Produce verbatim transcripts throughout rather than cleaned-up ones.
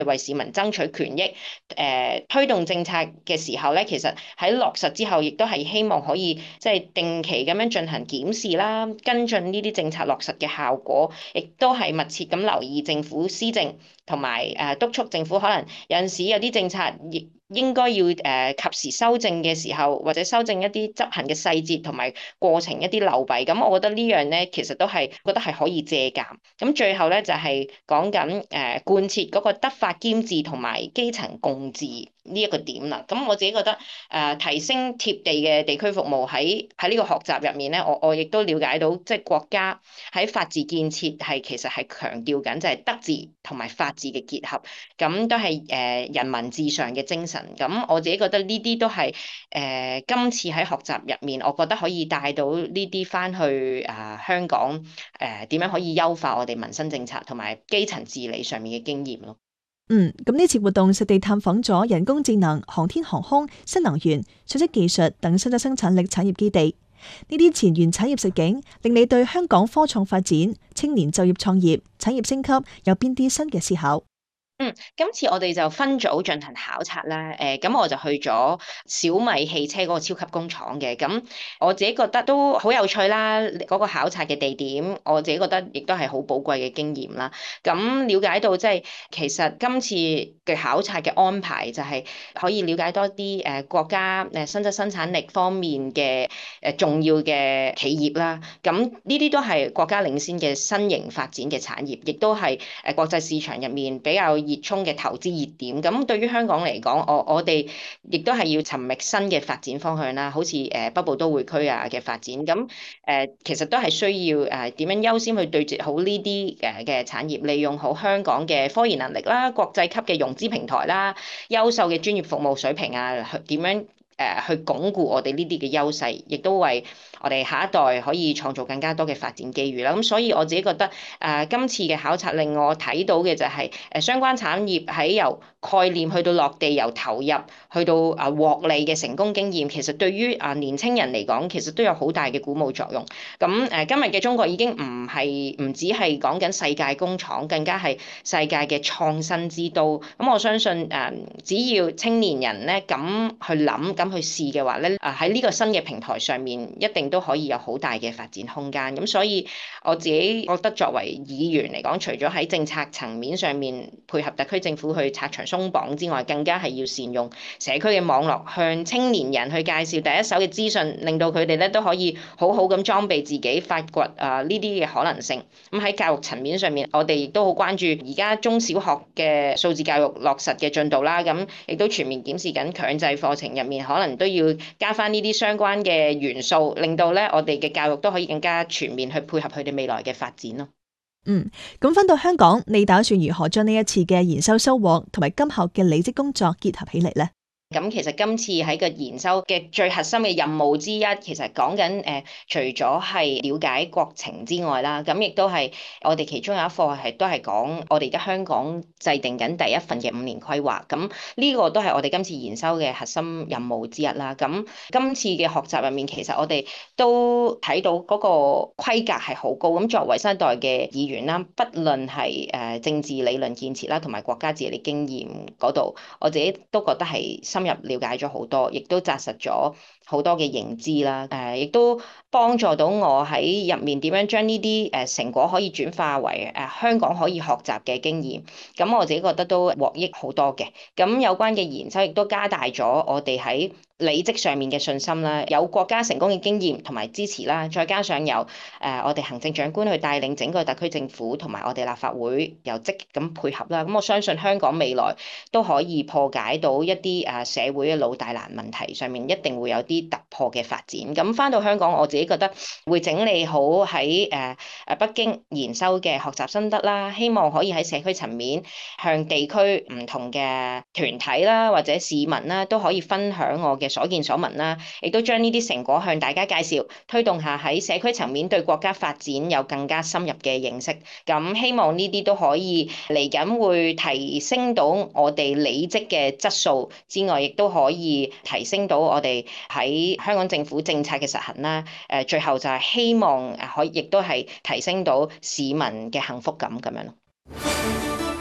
為市民爭取權益，誒、呃、推動政策嘅時候咧，其實喺落實之後，亦都係希望可以即係定期咁樣進行檢視啦，跟進呢啲政策落實嘅效果，亦都係密切咁留意政府施政，同埋誒督促政府可能有陣時有啲政策亦應該要誒、呃、及時修正嘅時候，或者修正一啲執行嘅細節同埋過程一啲流弊，咁我覺得呢樣咧其實都係覺得係可以借鑑。咁最後咧就係講緊誒貫徹嗰個德法兼治同埋基層共治呢一個點啦。咁我自己覺得誒、呃、提升貼地嘅地區服務喺喺呢個學習入面咧，我我亦都了解到即係國家喺法治建設係其實係強調緊就係德治同埋法治嘅結合，咁都係誒、呃、人民至上嘅精神。咁我自己覺得呢啲都係誒、呃、今次喺學習入面，我覺得可以帶到呢啲翻去啊、呃、香港誒點、呃、樣可以優化我哋民生政策同埋基層治理上面嘅經驗咯。 嗯，咁呢次活動實地探訪咗人工智能、航天航空、新能源、信息技術等新質生產力產業基地。呢啲前沿產業實景，令你對香港科創發展、青年就業創業、產業升級有邊啲新嘅思考？ 嗯，今次我哋就分組進行考察啦，誒、呃，咁我就去咗小米汽車嗰個超級工廠嘅，咁我自己覺得都好有趣啦，嗰、那個考察嘅地點，我自己覺得亦都係好寶貴嘅經驗啦。咁了解到即係其實今次嘅考察嘅安排就係可以了解多啲誒國家誒新質生產力方面嘅誒重要嘅企業啦，咁呢啲都係國家領先嘅新型發展嘅產業，亦都係誒國際市場入面比較熱衷嘅投資熱點。咁對於香港嚟講，我我哋亦都係要尋覓新嘅發展方向啦，好似誒北部都會區啊嘅發展。咁誒其實都係需要誒點樣優先去對接好呢啲誒嘅產業，利用好香港嘅科研能力啦、國際級嘅融資平台啦、優秀嘅專業服務水平啊，去點樣誒去鞏固我哋呢啲嘅優勢，亦都為我哋下一代可以創造更加多嘅發展機遇啦。咁所以我自己覺得誒、呃、今次嘅考察令我睇到嘅就係、是、誒、呃、相關產業喺由概念去到落地，由投入去到啊獲利嘅成功經驗，其實對於啊年青人嚟講，其實都有好大嘅鼓舞作用。咁誒、呃、今日嘅中國已經唔係唔止係講緊世界工廠，更加係世界嘅創新之都。咁我相信誒、呃、只要青年人咧咁去諗、咁去試嘅話咧，啊喺呢個新嘅平台上面，一定都可以有好大嘅發展空間。咁所以我自己覺得作為議員嚟講，除咗喺政策層面上面配合特區政府去拆牆鬆綁之外，更加係要善用社區嘅網絡，向青年人去介紹第一手嘅資訊，令到佢哋咧都可以好好咁裝備自己，發掘啊呢啲嘅可能性。咁喺教育層面上面，我哋亦都好關注而家中小學嘅數字教育落實嘅進度啦。咁亦都全面檢視緊強制課程入面，可能都要加翻呢啲相關嘅元素，令到咧我哋嘅教育都可以更加全面去配合佢哋未來嘅發展咯。 嗯，咁返到香港，你打算如何將呢一次嘅研修收穫同埋今後嘅履職工作結合起嚟呢？ 咁其實今次喺個研修嘅最核心嘅任務之一，其實講緊誒，除咗係了解國情之外啦，咁亦都係我哋其中有一課係都係講我哋而家香港制定緊第一份嘅五年規劃。咁呢個都係我哋今次研修嘅核心任務之一啦。咁今次嘅學習入面，其實我哋都睇到嗰個規格係好高。咁作為新一代嘅議員啦，不論係誒政治理論建設啦，同埋國家治理經驗嗰度，我自己都覺得係深入了解咗好多，亦都紮實咗好多嘅認知啦。誒，亦都幫助到我喺入面點樣將呢啲誒成果可以轉化為誒香港可以學習嘅經驗。咁我自己覺得都獲益好多嘅。咁有關嘅研修亦都加大咗我哋喺履職上面嘅信心啦，有國家成功嘅經驗同埋支持啦，再加上有誒我哋行政長官去帶領整個特區政府同埋我哋立法會又積極咁配合啦。咁我相信香港未來都可以破解到一啲誒社會嘅老大難問題上面，一定會有啲突破嘅發展。咁返到香港，我自己覺得會整理好喺誒誒北京研修嘅學習心得啦，希望可以喺社區層面向地區唔同嘅團體啦或者市民啦都可以分享我嘅所見所聞啦，亦都將呢啲成果向大家介紹，推動下喺社區層面對國家發展有更加深入嘅認識。咁希望呢啲都可以嚟緊會提升到我哋履職嘅質素之外，亦都可以提升到我哋喺香港政府政策嘅實行啦。誒，最後就係希望可以亦都係提升到市民嘅幸福感咁樣咯。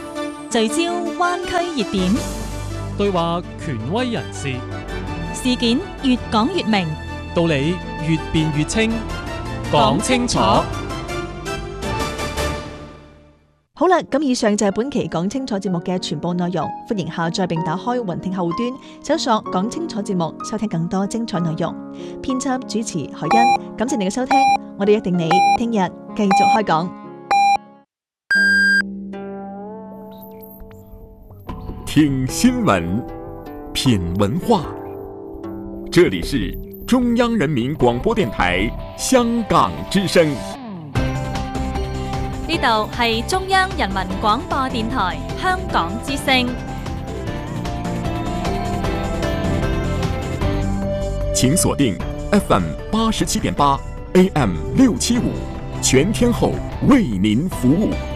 聚焦灣區熱點， 對話權威人士， 事件越講越明， 道理越辯越清，講清楚。 好啦，咁以上就係本期講清楚節目嘅全部內容。歡迎下載並打開雲聽後端，搜索講清楚節目，收聽更多精彩內容。編輯主持海欣，感謝你嘅收聽，我哋約定你聽日繼續開講。 聽新聞，品文化，這裡是中央人民廣播電台香港之聲。 呢度係中央人民廣播電台香港之聲。 請鎖定 F M 八十七點八 A M 六七五，全天候為您服務。